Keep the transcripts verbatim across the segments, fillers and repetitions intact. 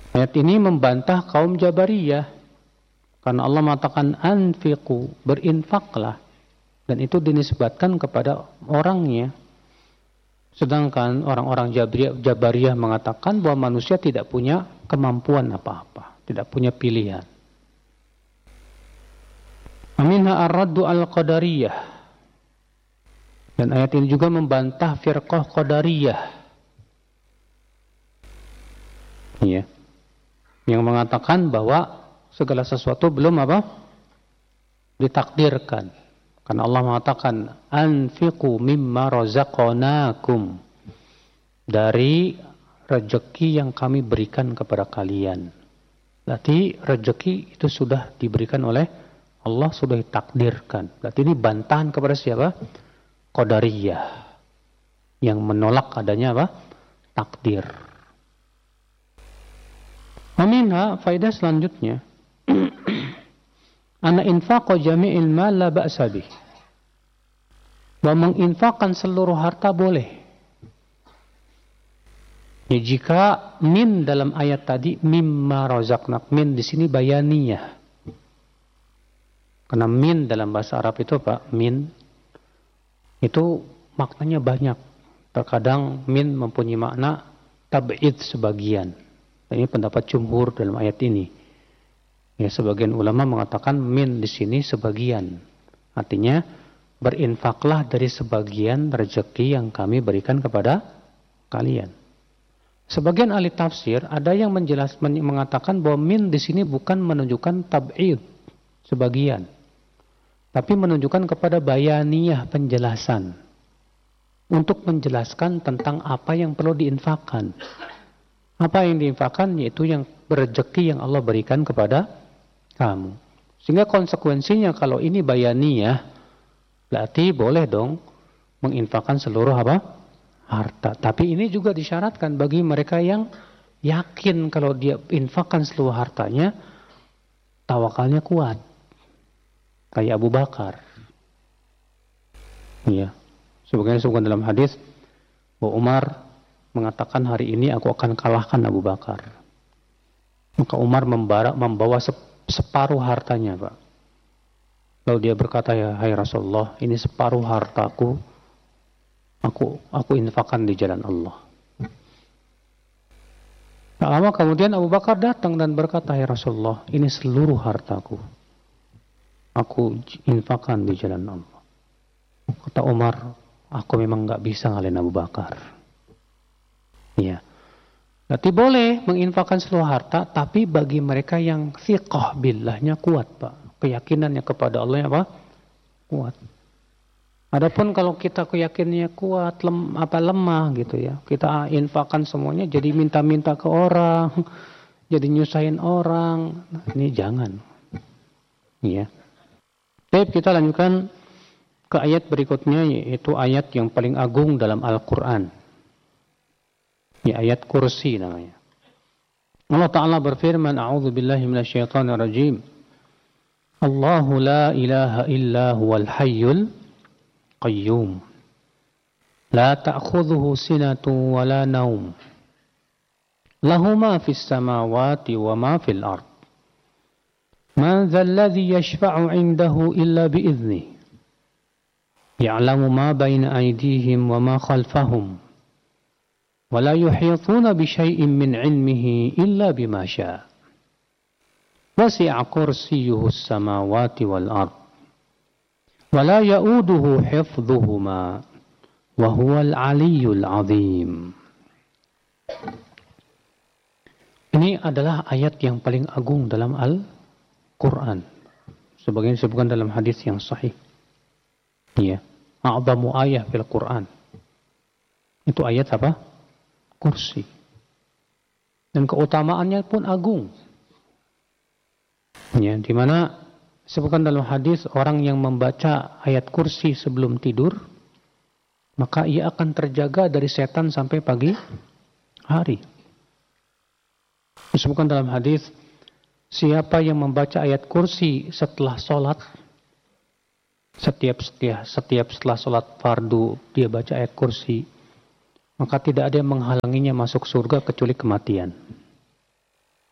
Ayat ini membantah kaum Jabariyah. Karena Allah mengatakan anfiqu, berinfaklah. Dan itu dinisbatkan kepada orangnya. Sedangkan orang-orang Jabariyah, Jabariyah mengatakan bahwa manusia tidak punya kemampuan apa-apa. Tidak punya pilihan. Aminha ar-raddu al-qadariyah. Dan ayat ini juga membantah firqah qadariyah. Iya. Yang mengatakan bahwa segala sesuatu belum apa? Ditakdirkan. Karena Allah mengatakan anfiqu mimma razaqnakum, dari rezeki yang kami berikan kepada kalian. Berarti rezeki itu sudah diberikan oleh Allah, sudah ditakdirkan. Berarti ini bantahan kepada siapa? Qadariyah, yang menolak adanya apa? Takdir. Aminha, faedah selanjutnya. Ana infaqo jami'il mal la ba'sa bih. Bahwa menginfakkan seluruh harta boleh. Ya, jika min dalam ayat tadi mimma razaqnak, min di sini bayaniyah. Karena min dalam bahasa Arab itu Pak, min itu maknanya banyak. Terkadang min mempunyai makna tab'id sebagian. Ini pendapat jumhur dalam ayat ini. Ya, sebagian ulama mengatakan min di sini sebagian. Artinya berinfaklah dari sebagian rezeki yang kami berikan kepada kalian. Sebagian ahli tafsir ada yang menjelaskan, mengatakan bahwa min di sini bukan menunjukkan tab'id sebagian, tapi menunjukkan kepada bayaniyah, penjelasan, untuk menjelaskan tentang apa yang perlu diinfakkan. Apa yang diinfakkan yaitu yang rezeki yang Allah berikan kepada kamu. Sehingga konsekuensinya kalau ini bayaniyah, berarti boleh dong menginfakkan seluruh apa? Harta. Tapi ini juga disyaratkan bagi mereka yang yakin kalau dia infakkan seluruh hartanya, tawakalnya kuat. Kayak Abu Bakar. Iya. Sebagaimana disebutkan dalam hadis bahwa Umar mengatakan hari ini aku akan kalahkan Abu Bakar. Maka Umar membara, membawa separuh hartanya, Pak. Lalu dia berkata, ya hai Rasulullah, ini separuh hartaku, aku aku infakkan di jalan Allah. Tak lama kemudian Abu Bakar datang dan berkata, ya Rasulullah, ini seluruh hartaku, aku infakkan di jalan Allah. Kata Umar, aku memang nggak bisa ngalahin Abu Bakar. Ya. Berarti boleh menginfakkan seluruh harta, tapi bagi mereka yang thiqah billahnya kuat, Pak. Keyakinannya kepada Allah apa? Kuat. Adapun kalau kita keyakinannya kuat, lem, apa lemah gitu ya. Kita infakkan semuanya jadi minta-minta ke orang, jadi nyusahin orang. Nah, ini jangan. Ya. Baik, kita lanjutkan ke ayat berikutnya, yaitu ayat yang paling agung dalam Al-Qur'an. Ya, ayat kursi namanya. Allah Ta'ala berfirman, A'udzu billahi minasyaitonir rajim. Allahu la ilaha illa huwal hayyul qayyum. La ta'khudhuhu sinatun wa la naum. Lahu ma fis samawati wa ma fil ard. Man dhal ladzi yashfa'u 'indahu illa bi idzni. Ya'lamu ma baina aydihim wa ma khalfahum. ولا يحيطون بشيء من علمه إلا بما شاء وسع كرسيه السماوات والأرض ولا يؤوده حفظهما وهو العلي العظيم. Ini adalah ayat yang paling agung dalam Al-Quran. Sebagaimana disebutkan dalam hadis yang sahih. Ya, a'zamu ayah fil Quran. Itu ayat apa? Kursi. Dan keutamaannya pun agung. Ya, di mana disebutkan dalam hadis orang yang membaca ayat kursi sebelum tidur, maka ia akan terjaga dari setan sampai pagi hari. Disebutkan dalam hadis, siapa yang membaca ayat kursi setelah sholat, setiap setiap setiap setelah sholat fardu dia baca ayat kursi, maka tidak ada yang menghalanginya masuk surga kecuali kematian.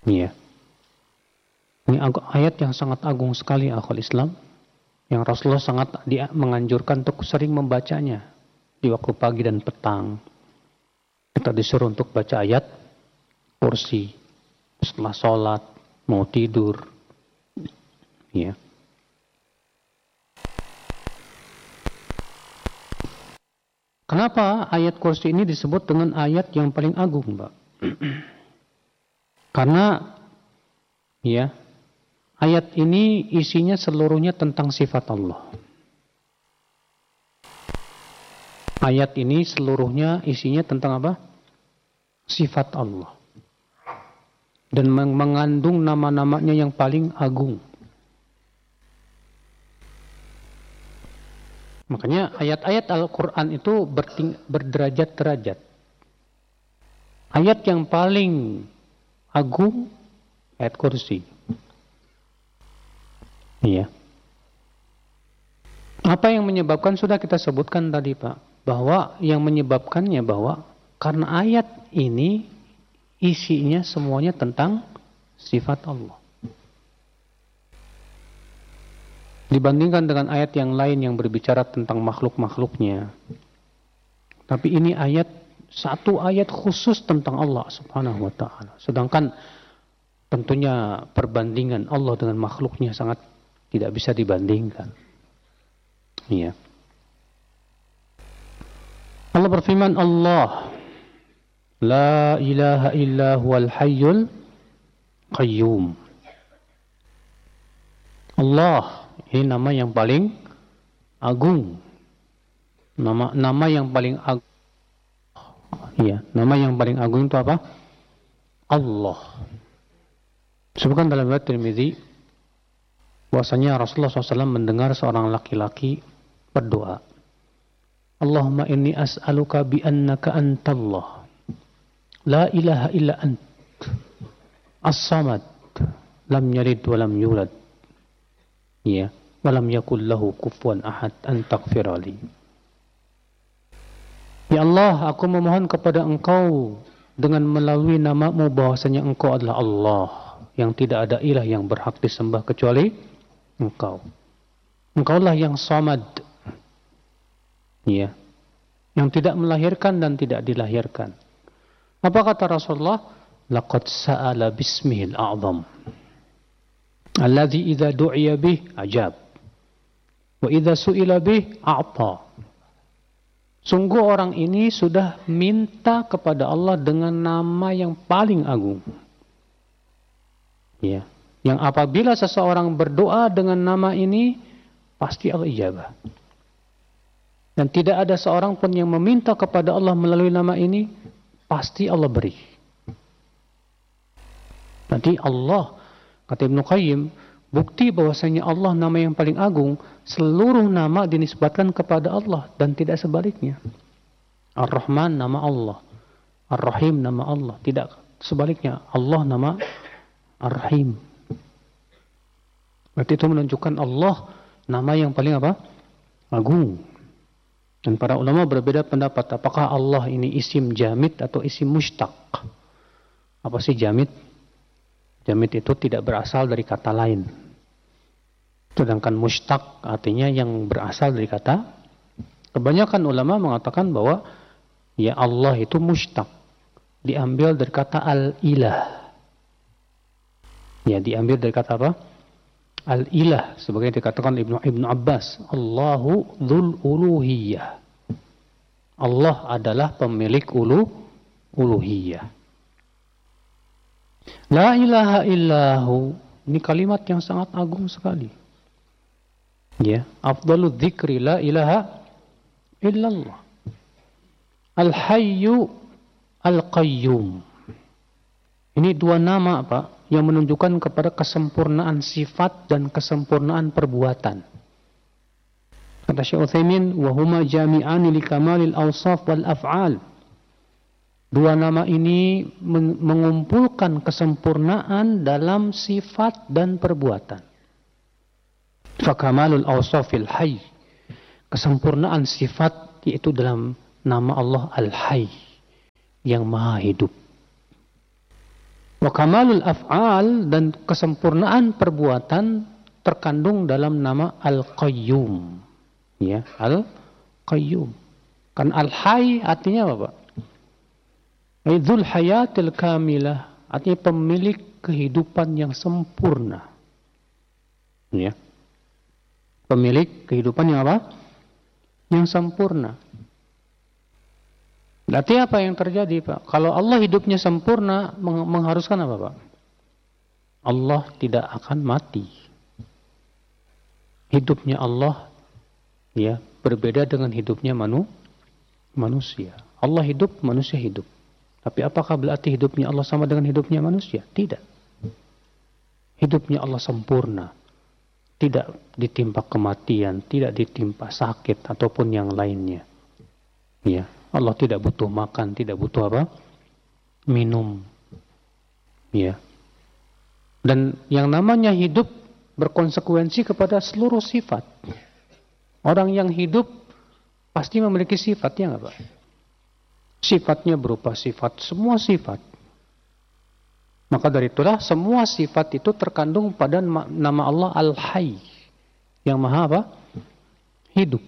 Iya. Ini ayat yang sangat agung sekali akhwal Islam, yang Rasulullah sangat dia menganjurkan untuk sering membacanya di waktu pagi dan petang. Kita disuruh untuk baca ayat kursi setelah sholat, mau tidur. Ya. Kenapa ayat kursi ini disebut dengan ayat yang paling agung, Mbak? Karena ya, ayat ini isinya seluruhnya tentang sifat Allah. Ayat ini seluruhnya isinya tentang apa? Sifat Allah. Dan mengandung nama-namanya yang paling agung. Makanya ayat-ayat Al-Quran itu berderajat-derajat. Ayat yang paling agung, ayat kursi. Iya. Apa yang menyebabkan, sudah kita sebutkan tadi Pak, bahwa yang menyebabkannya bahwa karena ayat ini isinya semuanya tentang sifat Allah. Dibandingkan dengan ayat yang lain yang berbicara tentang makhluk-makhluknya. Tapi ini ayat, satu ayat khusus tentang Allah subhanahu wa ta'ala. Sedangkan tentunya perbandingan Allah dengan makhluknya sangat tidak bisa dibandingkan. Iya. Allah berfirman, Allah la ilaha illa huwal hayyul qayyum. Allah, ini nama yang paling agung. Nama nama yang paling agung. Iya, nama yang paling agung itu apa? Allah. Sebutkan dalam riwayat Tirmidzi bahwasanya Rasulullah shallallahu alaihi wasallam mendengar seorang laki-laki berdoa. Allahumma inni as'aluka bi annaka antallah. La ilaha illa ant. As-samad. Lam yalid wa lam yulad. Ya, walam yakul lahu kufuwan ahad an taghfirali. Ya Allah, aku memohon kepada Engkau dengan melalui namamu bahwasanya Engkau adalah Allah, yang tidak ada ilah yang berhak disembah kecuali Engkau. Engkaulah yang samad. Ya, yang tidak melahirkan dan tidak dilahirkan. Apa kata Rasulullah? Laqad sa'ala bismihil a'zam. Alladzi idza du'iya bih ajab. Wa idza su'ila bih a'ta. Sungguh orang ini sudah minta kepada Allah dengan nama yang paling agung. Ya, yang apabila seseorang berdoa dengan nama ini pasti Allah ijabah. Dan tidak ada seorang pun yang meminta kepada Allah melalui nama ini pasti Allah beri. Nanti Allah, kata Ibnu Qayyim, bukti bahwasanya Allah nama yang paling agung, seluruh nama dinisbatkan kepada Allah dan tidak sebaliknya. Ar-Rahman nama Allah, Ar-Rahim nama Allah, tidak sebaliknya. Allah nama Ar-Rahim. Berarti itu menunjukkan Allah nama yang paling apa? Agung. Dan para ulama berbeda pendapat, apakah Allah ini isim jamid atau isim mushtaq? Apa sih jamid? Jamid itu tidak berasal dari kata lain. Sedangkan mushtaq artinya yang berasal dari kata. Kebanyakan ulama mengatakan bahwa ya Allah itu mushtaq. Diambil dari kata al-ilah. Ya, diambil dari kata apa? Al-ilah. Sebagai dikatakan Ibnu Ibnu Abbas. Allahu dzul uluhiyah. Allah adalah pemilik ulu uluhiyah. La ilaha illahu. Ini kalimat yang sangat agung sekali. Ya, afdalu dzikri la ilaha illallah. Al-Hayyu Al-Qayyum. Ini dua nama Pak yang menunjukkan kepada kesempurnaan sifat dan kesempurnaan perbuatan. Kata Syekh Utsaimin, wa huma jami'ani li kamalil awsaf wal af'al. Dua nama ini mengumpulkan kesempurnaan dalam sifat dan perbuatan. Fakamalul awsafil hayy. Kesempurnaan sifat yaitu dalam nama Allah Al-Hayy, yang maha hidup. Wa kamalul af'al, dan kesempurnaan perbuatan terkandung dalam nama Al-Qayyum. Ya, Al-Qayyum. Kan Al-Hayy artinya apa, Pak? Dzul hayatil kamilah, artinya pemilik kehidupan yang sempurna. Ya. Pemilik kehidupan yang apa? Yang sempurna. Berarti apa yang terjadi, Pak? Kalau Allah hidupnya sempurna, mengharuskan apa, Pak? Allah tidak akan mati. Hidupnya Allah ya berbeda dengan hidupnya manu, manusia. Allah hidup, manusia hidup. Tapi apakah berarti hidupnya Allah sama dengan hidupnya manusia? Tidak. Hidupnya Allah sempurna. Tidak ditimpa kematian, tidak ditimpa sakit ataupun yang lainnya. Ya. Allah tidak butuh makan, tidak butuh apa? Minum. Ya. Dan yang namanya hidup berkonsekuensi kepada seluruh sifat. Orang yang hidup pasti memiliki sifat, ya enggak, Pak? Sifatnya berupa sifat, semua sifat. Maka dari itulah semua sifat itu terkandung pada nama Allah Al-Hayy, yang maha apa? Hidup.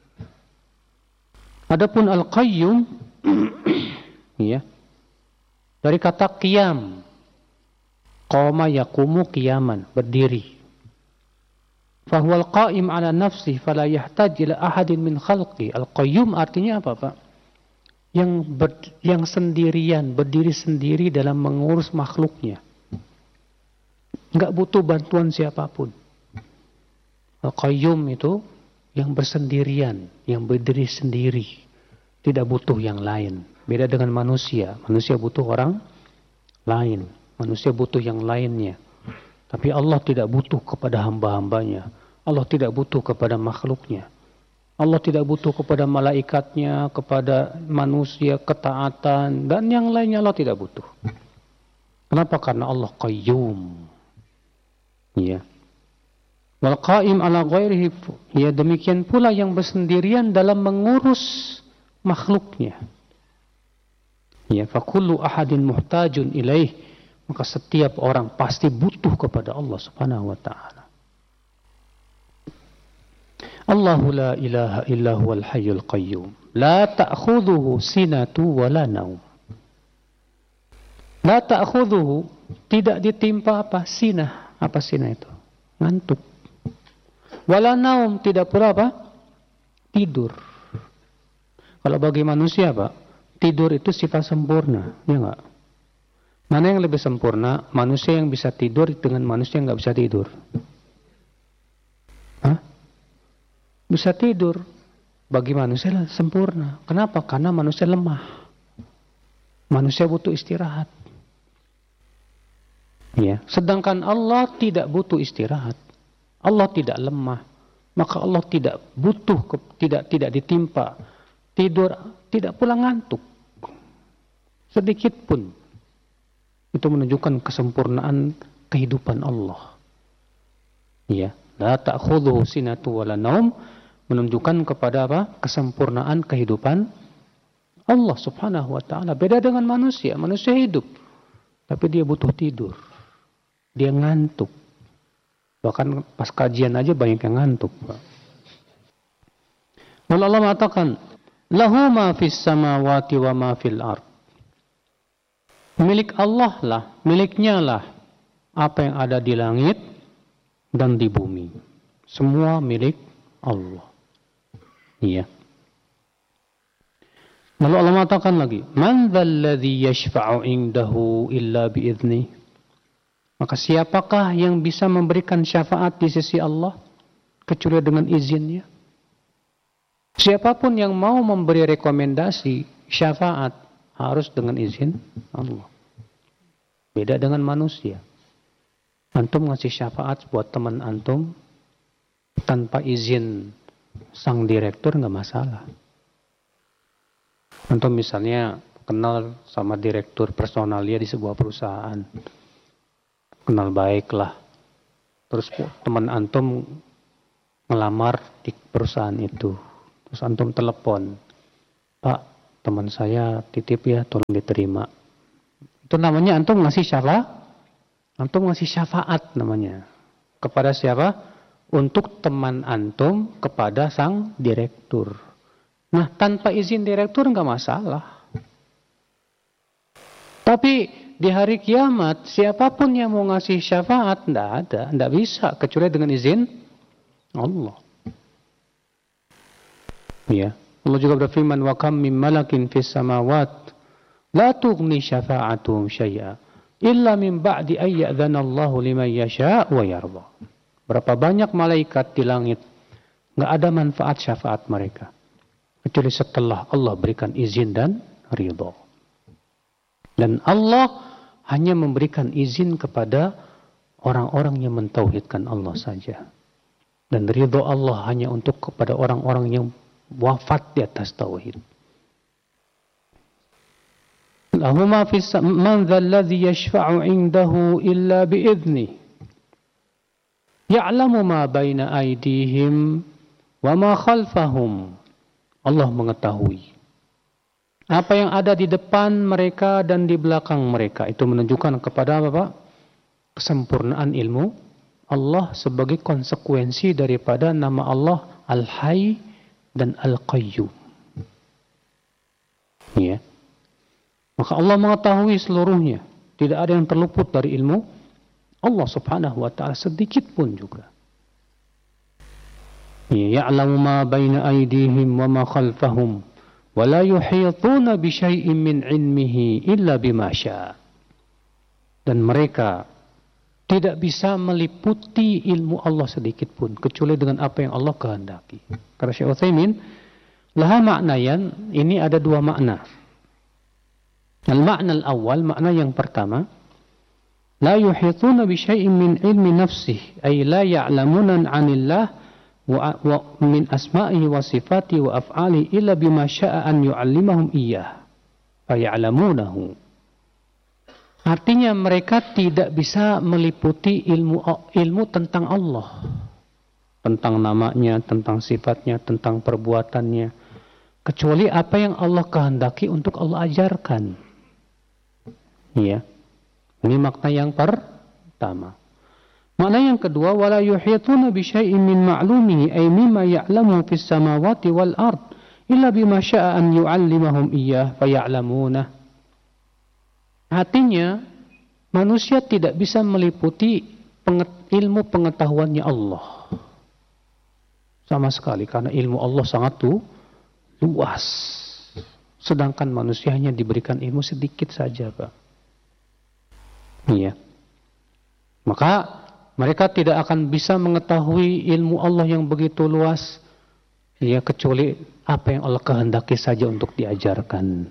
Adapun Al-Qayyum ya, dari kata qiyam, qama yaqumu qiyaman, berdiri. Fahuwal qa'im ala nafsi fala yahtaj ila ahadin min khalqi. Al-Qayyum artinya apa, Pak? Yang ber, yang sendirian, berdiri sendiri dalam mengurus makhluknya. Enggak butuh bantuan siapapun. Al-Qayyum itu yang bersendirian, yang berdiri sendiri, tidak butuh yang lain. Beda dengan manusia. Manusia butuh orang lain. Manusia butuh yang lainnya. Tapi Allah tidak butuh kepada hamba-hambanya. Allah tidak butuh kepada makhluknya. Allah tidak butuh kepada malaikatnya, kepada manusia, ketaatan, dan yang lainnya Allah tidak butuh. Kenapa? Karena Allah Qayyum. Ya. Wal qa'im ala ghairihi, ya demikian pula yang bersendirian dalam mengurus makhluknya. Ya, fa kullu ahadin muhtajun ilaih, maka setiap orang pasti butuh kepada Allah Subhanahu wa taala. Allahu la ilaha illa huwal hayyul qayyum, la ta'khudhuhu sinatu wa la naum. La ta'khudhuhu, tidak ditimpa apa? Sinah. Apa sinah itu? Ngantuk. Wala naum, tidak pula apa? Tidur. Kalau bagi manusia, Pak, tidur itu sifat sempurna, ya enggak? Mana yang lebih sempurna? Manusia yang bisa tidur dengan manusia yang enggak bisa tidur. Hah? Bisa tidur. Bagi manusia sempurna. Kenapa? Karena manusia lemah. Manusia butuh istirahat. Ya. Sedangkan Allah tidak butuh istirahat. Allah tidak lemah, maka Allah tidak butuh, tidak tidak ditimpa tidur, tidak pula ngantuk sedikit pun. Itu menunjukkan kesempurnaan kehidupan Allah. Ya, la ta'khudhuhu sinatu wala naum, menunjukkan kepada apa? Kesempurnaan kehidupan Allah Subhanahu wa taala. Beda dengan manusia. Manusia hidup, tapi dia butuh tidur. Dia ngantuk. Bahkan pas kajian aja banyak yang ngantuk, Pak. Lalu Allah mengatakan, lahu ma fis samawati wa ma fil ard. Milik Allah lah, miliknya lah apa yang ada di langit dan di bumi. Semua milik Allah. Iya. Lalu Allah mengatakan lagi, man dzalladzi yashfa'u indahu illa bi'idznihi. Maka siapakah yang bisa memberikan syafaat di sisi Allah kecuali dengan izinnya? Siapapun yang mau memberi rekomendasi syafaat harus dengan izin Allah. Beda dengan manusia. Antum ngasih syafaat buat teman antum tanpa izin sang direktur nggak masalah. Antum misalnya kenal sama direktur personalia di sebuah perusahaan. Kenal baik lah. Terus teman antum ngelamar di perusahaan itu. Terus antum telepon, Pak, teman saya titip ya, tolong diterima. Itu Itu namanya antum ngasih syafaat. Antum ngasih syafaat namanya. Kepada siapa? Untuk teman antum kepada sang direktur. Nah, tanpa izin direktur nggak masalah. Tapi di hari kiamat, siapapun yang mau ngasih syafaat, nggak ada. Nggak bisa, kecuali dengan izin Allah. Ya. Allah juga berfirman, wa kam min malakin fis samawat la tughni syafa'atuhum syai'a illa min ba'di ay ya'dzana Allahu liman yasha' wa yarda. Berapa banyak malaikat di langit, enggak ada manfaat syafaat mereka kecuali setelah Allah berikan izin dan ridha. Dan Allah hanya memberikan izin kepada orang-orang yang mentauhidkan Allah saja. Dan ridha Allah hanya untuk kepada orang-orang yang wafat di atas tauhid. Lahuma fis man dzal ladzi yashfa'u 'indahu illa bi'idznih. Ya'lamu ma baina aydihim wa ma khalfahum. Allah mengetahui apa yang ada di depan mereka dan di belakang mereka. Itu menunjukkan kepada apa, Pak? Kesempurnaan ilmu Allah sebagai konsekuensi daripada nama Allah Al-Hayy dan Al-Qayyum. Ya. Maka Allah mengetahui seluruhnya. Tidak ada yang terluput dari ilmu Allah subhanahu wa ta'ala sedikit pun juga. Ya, ya'lamu ma baina aydihim wa ma khalfahum wa la yuhituna bi syai'in min ilmihi illa bima syaa. Dan mereka tidak bisa meliputi ilmu Allah sedikit pun kecuali dengan apa yang Allah kehendaki. Kata Syekh Utsaimin, laha maknayan, ini ada dua makna. Al-makna al-awwal, makna yang pertama, la yuhituna bi syai'in min ilmi nafsihi, ay la ya'lamuna 'anillah wa, wa min asma'ihi wa sifatihi wa af'alihi illa bima syaa an yu'allimahum iyyah fa ya'lamunahu. Artinya mereka tidak bisa meliputi ilmu ilmu tentang Allah, tentang namanya, tentang sifatnya, tentang perbuatannya, kecuali apa yang Allah kehendaki untuk Allah ajarkan. Ya, ini makna yang pertama. Makna yang kedua, wala yuhituna bi syai'in min ma'lumihi ay mimma ya'lamu fis samawati wal ard illa bima syaa an yu'allimahum iyyah fa ya'lamunah. Artinya, manusia tidak bisa meliputi ilmu pengetahuannya Allah. Sama sekali, karena ilmu Allah sangat tuh luas. Sedangkan manusia hanya diberikan ilmu sedikit saja, Pak. Iya. Maka, mereka tidak akan bisa mengetahui ilmu Allah yang begitu luas, ya, kecuali apa yang Allah kehendaki saja untuk diajarkan.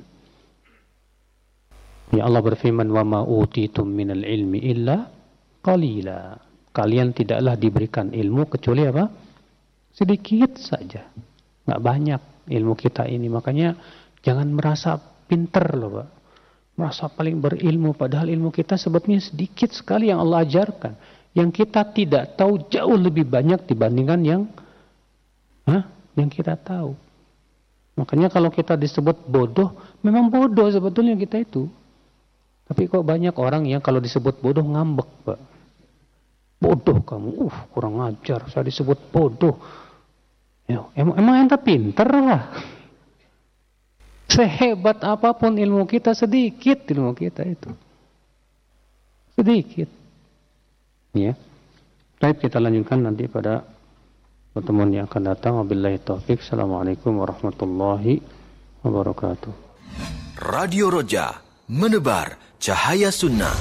Ya, Allah berfirman, wa ma utitum minal ilmi illa qalila. Kalian tidaklah diberikan ilmu kecuali apa? Sedikit saja. Nggak banyak ilmu kita ini. Makanya jangan merasa pinter loh, Pak. Merasa paling berilmu, padahal ilmu kita sebetulnya sedikit sekali yang Allah ajarkan. Yang kita tidak tahu jauh lebih banyak dibandingkan yang hah? yang kita tahu. Makanya kalau kita disebut bodoh, memang bodoh sebetulnya kita itu. Tapi kok banyak orang yang kalau disebut bodoh ngambek, Pak. Bodoh kamu, uh kurang ajar, saya disebut bodoh. Ya, emang, emang ente pinter lah. Sehebat apapun ilmu kita, sedikit ilmu kita itu. Sedikit. Ya. Baik, kita lanjutkan nanti pada pertemuan yang akan datang. Wabillahi taufik. Assalamualaikum warahmatullahi wabarakatuh. Radio Roja, menebar cahaya sunnah.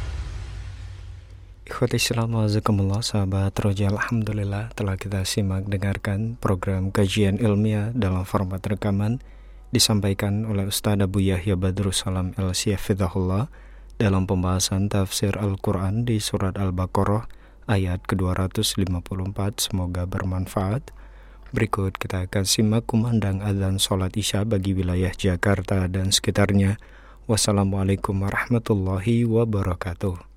Ikhwati Islam wazakumullah, sahabat Roja, alhamdulillah telah kita simak dengarkan program kajian ilmiah dalam format rekaman disampaikan oleh Ustaz Abu Yahya Badrussalam El-Syafidahullah dalam pembahasan tafsir Al-Quran di surat Al-Baqarah ayat ke dua ratus lima puluh empat. Semoga bermanfaat. Berikut kita akan simak kumandang azan sholat isya bagi wilayah Jakarta dan sekitarnya. Wassalamualaikum warahmatullahi wabarakatuh.